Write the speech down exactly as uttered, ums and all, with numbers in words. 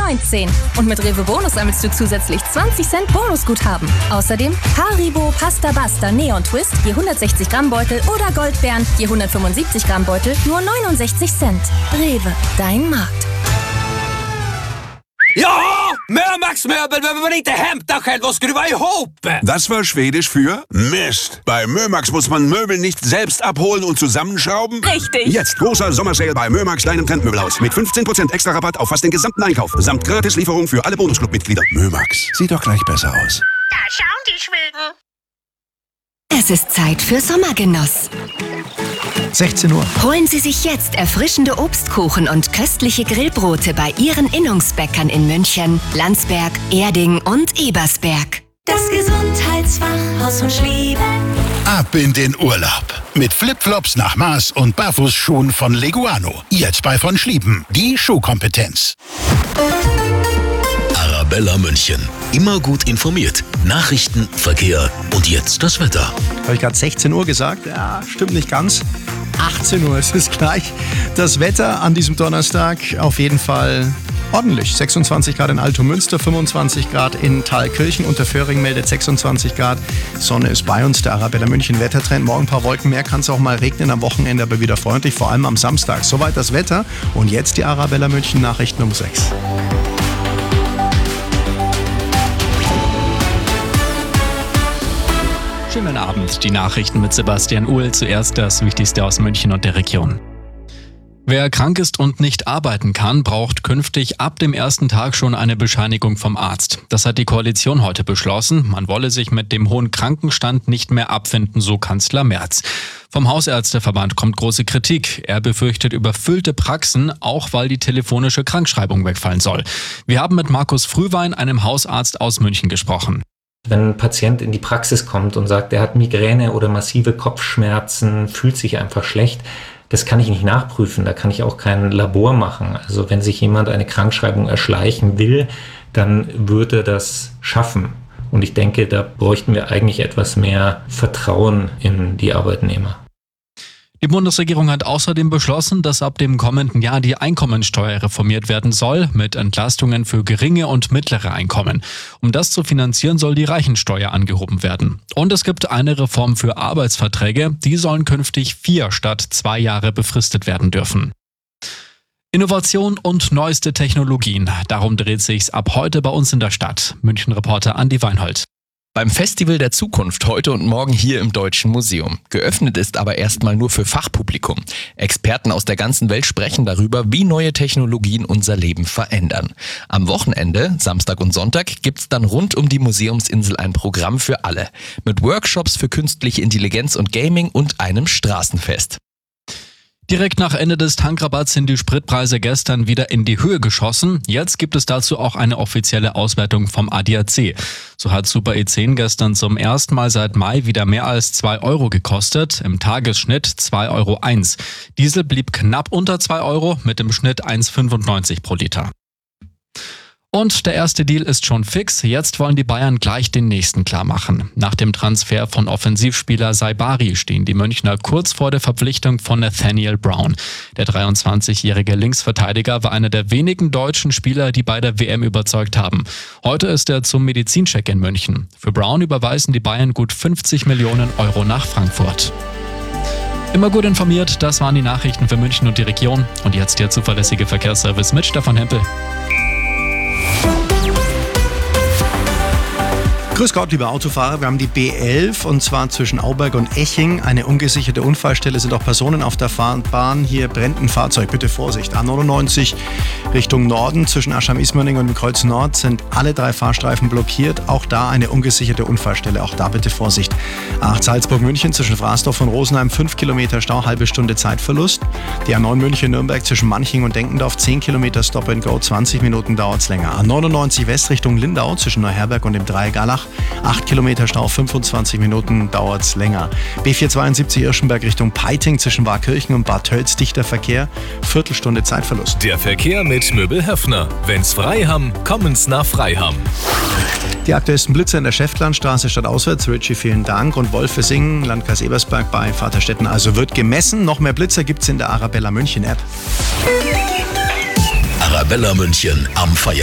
neunzehn. Und mit Rewe Bonus sammelst du zusätzlich zwanzig Cent Bonusguthaben. Außerdem Haribo, Pasta Basta, Neon Twist, je hundertsechzig Gramm Beutel oder Goldbeeren, je hundertfünfundsiebzig Gramm Beutel, nur neunundsechzig Cent. Rewe, dein Markt. Ja, Mörmax Möbel behöver man inte hämta själv och skruva ihop. Das war Schwedisch für Mist. Bei Mörmax muss man Möbel nicht selbst abholen und zusammenschrauben. Richtig. Jetzt großer Sommersale bei Mörmax, deinem Trendmöbelhaus. Mit fünfzehn Prozent extra Rabatt auf fast den gesamten Einkauf. Samt Gratislieferung für alle Bonusclub-Mitglieder. Mörmax, sieht doch gleich besser aus. Da schauen die Schweden. Es ist Zeit für Sommergenuss. sechzehn Uhr. Holen Sie sich jetzt erfrischende Obstkuchen und köstliche Grillbrote bei Ihren Innungsbäckern in München, Landsberg, Erding und Ebersberg. Das Gesundheitsfachhaus von Schlieben. Ab in den Urlaub. Mit Flipflops nach Maß und Barfußschuhen von Leguano. Jetzt bei von Schlieben. Die Schuhkompetenz. Arabella München. Immer gut informiert. Nachrichten, Verkehr und jetzt das Wetter. Habe ich gerade sechzehn Uhr gesagt? Ja, stimmt nicht ganz. achtzehn Uhr ist es gleich. Das Wetter an diesem Donnerstag auf jeden Fall ordentlich. sechsundzwanzig Grad in Altomünster, fünfundzwanzig Grad in Thalkirchen. Unterföhring meldet sechsundzwanzig Grad. Sonne ist bei uns, der Arabella München Wettertrend. Morgen ein paar Wolken mehr, kann es auch mal regnen. Am Wochenende aber wieder freundlich, vor allem am Samstag. Soweit das Wetter. Und jetzt die Arabella München Nachrichten um sechs. Schönen Abend, die Nachrichten mit Sebastian Uhl. Zuerst das Wichtigste aus München und der Region. Wer krank ist und nicht arbeiten kann, braucht künftig ab dem ersten Tag schon eine Bescheinigung vom Arzt. Das hat die Koalition heute beschlossen. Man wolle sich mit dem hohen Krankenstand nicht mehr abfinden, so Kanzler Merz. Vom Hausärzteverband kommt große Kritik. Er befürchtet überfüllte Praxen, auch weil die telefonische Krankschreibung wegfallen soll. Wir haben mit Markus Frühwein, einem Hausarzt aus München, gesprochen. Wenn ein Patient in die Praxis kommt und sagt, er hat Migräne oder massive Kopfschmerzen, fühlt sich einfach schlecht, das kann ich nicht nachprüfen, da kann ich auch kein Labor machen. Also wenn sich jemand eine Krankschreibung erschleichen will, dann würde er das schaffen. Und ich denke, da bräuchten wir eigentlich etwas mehr Vertrauen in die Arbeitnehmer. Die Bundesregierung hat außerdem beschlossen, dass ab dem kommenden Jahr die Einkommensteuer reformiert werden soll, mit Entlastungen für geringe und mittlere Einkommen. Um das zu finanzieren, soll die Reichensteuer angehoben werden. Und es gibt eine Reform für Arbeitsverträge, die sollen künftig vier statt zwei Jahre befristet werden dürfen. Innovation und neueste Technologien, darum dreht sich's ab heute bei uns in der Stadt. München-Reporter Andi Weinhold. Beim Festival der Zukunft heute und morgen hier im Deutschen Museum. Geöffnet ist aber erstmal nur für Fachpublikum. Experten aus der ganzen Welt sprechen darüber, wie neue Technologien unser Leben verändern. Am Wochenende, Samstag und Sonntag, gibt's dann rund um die Museumsinsel ein Programm für alle. Mit Workshops für künstliche Intelligenz und Gaming und einem Straßenfest. Direkt nach Ende des Tankrabatts sind die Spritpreise gestern wieder in die Höhe geschossen. Jetzt gibt es dazu auch eine offizielle Auswertung vom A D A C. So hat Super E zehn gestern zum ersten Mal seit Mai wieder mehr als zwei Euro gekostet, im Tagesschnitt zwei Euro eins. Diesel blieb knapp unter zwei Euro mit dem Schnitt eins Komma fünfundneunzig pro Liter. Und der erste Deal ist schon fix. Jetzt wollen die Bayern gleich den nächsten klar machen. Nach dem Transfer von Offensivspieler Saibari stehen die Münchner kurz vor der Verpflichtung von Nathaniel Brown. Der dreiundzwanzigjährige Linksverteidiger war einer der wenigen deutschen Spieler, die bei der W M überzeugt haben. Heute ist er zum Medizincheck in München. Für Brown überweisen die Bayern gut fünfzig Millionen Euro nach Frankfurt. Immer gut informiert, das waren die Nachrichten für München und die Region. Und jetzt der zuverlässige Verkehrsservice mit Stefan Hempel. Grüß Gott, liebe Autofahrer. Wir haben die B elf und zwar zwischen Auberg und Eching. Eine ungesicherte Unfallstelle, sind auch Personen auf der Fahrbahn. Hier brennt ein Fahrzeug, bitte Vorsicht. A neunundneunzig Richtung Norden zwischen Aschheim-Ismaning und dem Kreuz Nord sind alle drei Fahrstreifen blockiert. Auch da eine ungesicherte Unfallstelle, auch da bitte Vorsicht. A acht Salzburg-München zwischen Frasdorf und Rosenheim, fünf Kilometer Stau, halbe Stunde Zeitverlust. Die A neun München-Nürnberg zwischen Manching und Denkendorf, zehn Kilometer Stop and Go, zwanzig Minuten dauert's länger. A neunundneunzig West Richtung Lindau zwischen Neuherberg und dem Dreieck Allach, acht Kilometer Stau, fünfundzwanzig Minuten dauert's länger. B vierhundertzweiundsiebzig Irschenberg Richtung Peiting zwischen Warkirchen und Bad Tölz, dichter Verkehr, Viertelstunde Zeitverlust. Der Verkehr mit Möbel Höffner. Wenn's frei haben, kommen's nach Freiham. Die aktuellsten Blitzer in der Schäftlarnstraße stadtauswärts. Richie, vielen Dank. Und Wolfesingen, Landkreis Ebersberg bei Vaterstetten. Also wird gemessen. Noch mehr Blitzer gibt's in der Arabella München App. Arabella München am Feier.